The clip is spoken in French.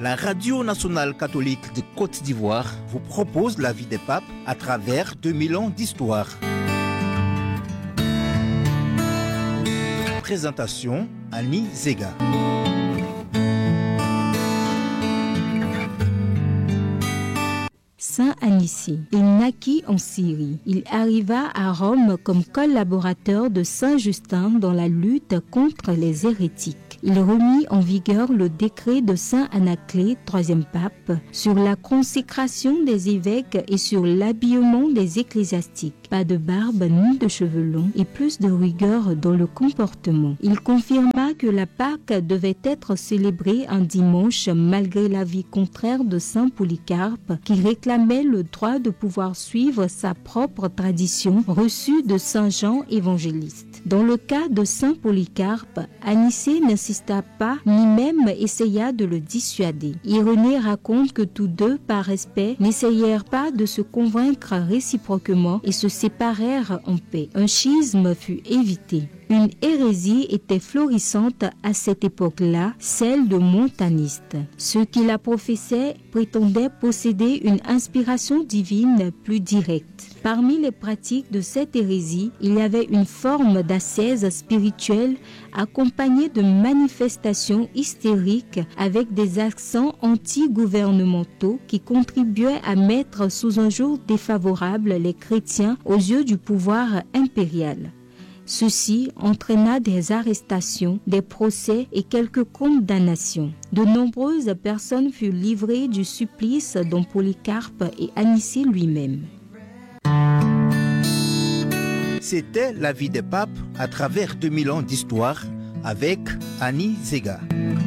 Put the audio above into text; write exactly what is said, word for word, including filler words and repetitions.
La Radio nationale catholique de Côte d'Ivoire vous propose la vie des papes à travers deux mille ans d'histoire. Présentation Annie Zega. Saint Anicie. Il naquit en Syrie. Il arriva à Rome comme collaborateur de Saint Justin dans la lutte contre les hérétiques. Il remit en vigueur le décret de Saint Anaclet, troisième pape, sur la consécration des évêques et sur l'habillement des ecclésiastiques. Pas de barbe ni de cheveux longs et plus de rigueur dans le comportement. Il confirma que la Pâque devait être célébrée un dimanche malgré l'avis contraire de Saint Polycarpe qui réclamait le droit de pouvoir suivre sa propre tradition reçue de Saint Jean évangéliste. Dans le cas de Saint Polycarpe, Anicée n'insista pas ni même essaya de le dissuader. Irénée raconte que tous deux, par respect, n'essayèrent pas de se convaincre réciproquement et se séparèrent en paix. Un schisme fut évité. Une hérésie était florissante à cette époque-là, celle de montanistes. Ceux qui la professaient prétendaient posséder une inspiration divine plus directe. Parmi les pratiques de cette hérésie, il y avait une forme d'ascèse spirituelle accompagnée de manifestations hystériques avec des accents anti-gouvernementaux qui contribuaient à mettre sous un jour défavorable les chrétiens aux yeux du pouvoir impérial. Ceci entraîna des arrestations, des procès et quelques condamnations. De nombreuses personnes furent livrées du supplice dont Polycarpe et Anicée lui-même. C'était la vie des papes à travers deux mille ans d'histoire avec Annie Zega.